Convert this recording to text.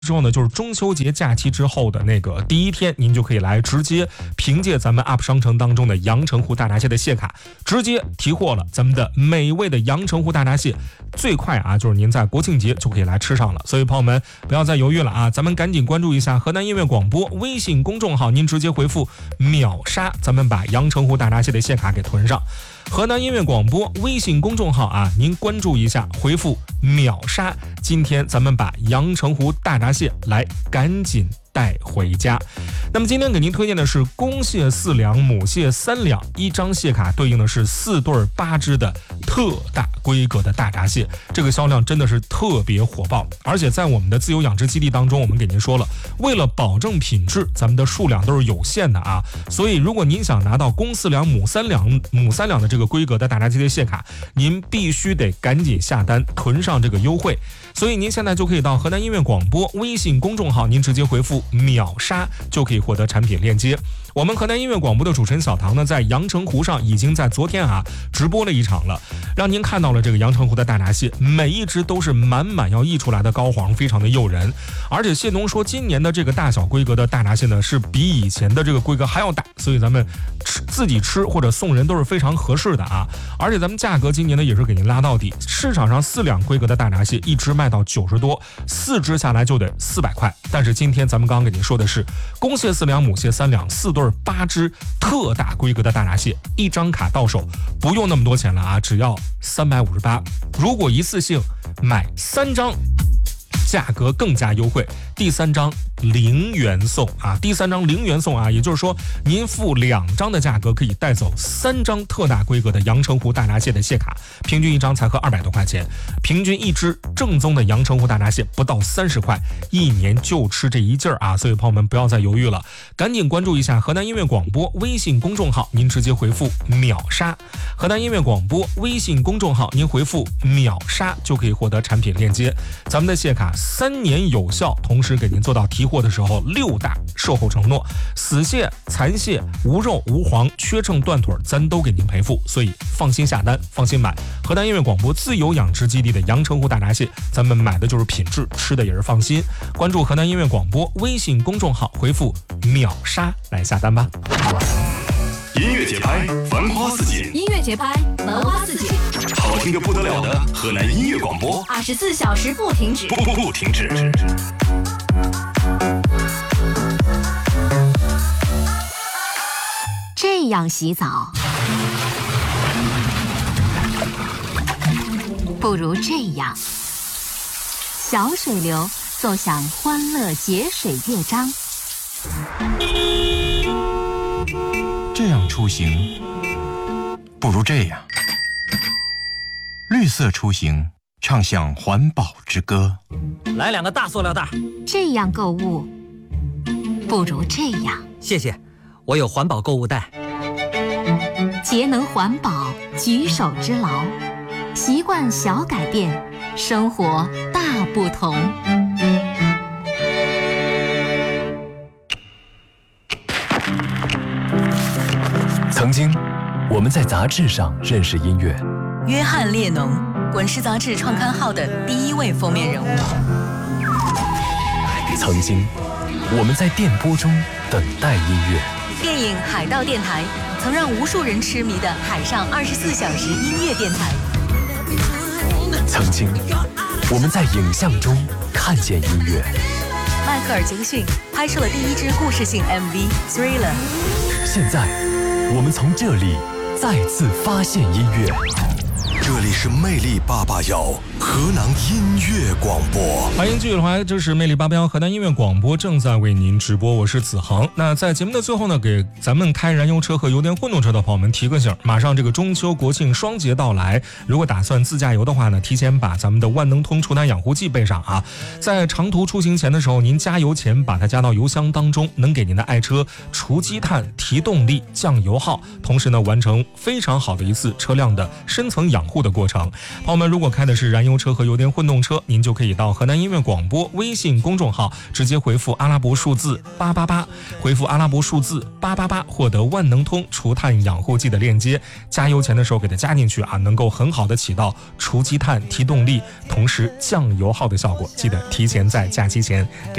之后呢，就是中秋节假期之后的那个第一天，您就可以来直接凭借咱们 UP 商城当中的阳澄湖大闸蟹的蟹卡，直接提货了咱们的美味的阳澄湖大闸蟹。最快啊，就是您在国庆节就可以来吃上了。所以朋友们不要再犹豫了啊，咱们赶紧关注一下河南音乐广播微信公众号，您直接回复秒杀，咱们把阳澄湖大闸蟹的蟹卡给囤上。河南音乐广播微信公众号啊，您关注一下，回复秒杀，今天咱们把阳澄湖大闸蟹来赶紧带回家。那么今天给您推荐的是公蟹4两，母蟹3两，一张蟹卡对应的是4对8只的特大规格的大闸蟹，这个销量真的是特别火爆。而且在我们的自由养殖基地当中，我们给您说了，为了保证品质，咱们的数量都是有限的啊，所以如果您想拿到公4两母3两的这个规格的大闸蟹的蟹卡，您必须得赶紧下单囤上这个优惠。所以您现在就可以到河南音乐广播微信公众号，您直接回复秒杀就可以获得产品链接。我们河南音乐广播的主持人小唐呢，在阳澄湖上已经在昨天啊直播了一场了，让您看到了这个阳澄湖的大闸蟹，每一只都是满满要溢出来的膏黄，非常的诱人。而且蟹农说今年的这个大小规格的大闸蟹呢，是比以前的这个规格还要大，所以咱们自己吃或者送人都是非常合适的啊。而且咱们价格今年呢也是给您拉到底，市场上4两规格的大闸蟹一只卖到90多，4只下来就得400块。但是今天咱们刚刚给您说的是公蟹4两，母蟹3两，4对8只特大规格的大闸蟹，一张卡到手不用那么多钱了啊，只要358。如果一次性买3张，价格更加优惠，第3张0元送啊！第3张0元送啊！也就是说，您付2张的价格可以带走3张特大规格的阳澄湖大闸蟹的蟹卡，平均一张才合200多块钱，平均一只正宗的阳澄湖大闸蟹不到30块，一年就吃这一劲儿啊！所以朋友们不要再犹豫了，赶紧关注一下河南音乐广播微信公众号，您直接回复秒杀。河南音乐广播微信公众号，您回复秒杀就可以获得产品链接。咱们的蟹卡3年有效，同时给您做到提货的时候6大售后承诺，死蟹、残蟹、无肉、无黄、缺秤、断腿，咱都给您赔付，所以放心下单，放心买。河南音乐广播自由养殖基地的阳澄湖大闸蟹，咱们买的就是品质，吃的也是放心。关注河南音乐广播微信公众号，回复秒杀来下单吧。 音乐节拍，繁花似锦； 音乐节拍，文花似锦。 好听的不得了的河南音乐广播 ，24小时不停止， 不停止。 这样洗澡，不如这样。小水流奏响欢乐节水乐章。 这样出行，不如这样。绿色出行，唱响环保之歌。 来2个大塑料袋。 这样购物，不如这样。 谢谢，我有环保购物袋。 节能环保，举手之劳，习惯小改变，生活大不同。 曾经，我们在杂志上认识音乐。 约翰·列侬，滚石杂志创刊号的第1位封面人物。 曾经，我们在电波中等待音乐。 电影《海盗电台》曾让无数人痴迷的海上24小时音乐电台。 曾经，我们在影像中看见音乐。 迈克尔·杰克逊拍摄了第1支故事性 MV《Thriller》。 现在，我们从这里再次发现音乐。 这里是魅力881河南音乐广播， 欢迎继续回来，这是魅力881河南音乐广播正在为您直播，我是子恒。那在节目的最后呢，给咱们开燃油车和油电混动车的朋友们提个醒，马上这个中秋国庆双节到来，如果打算自驾游的话呢，提前把咱们的万能通除碳养护剂备上啊。在长途出行前的时候，您加油前把它加到油箱当中，能给您的爱车除积碳、提动力、降油耗，同时呢完成非常好的一次车辆的深层养护的过程。朋友们，如果开的是燃油车和油电混动车，您就可以到河南音乐广播微信公众号直接回复阿拉伯数字888，回复阿拉伯数字888，获得万能通除碳养护剂的链接。加油前的时候给它加进去啊，能够很好的起到除积碳、提动力，同时降油耗的效果。记得提前在假期前给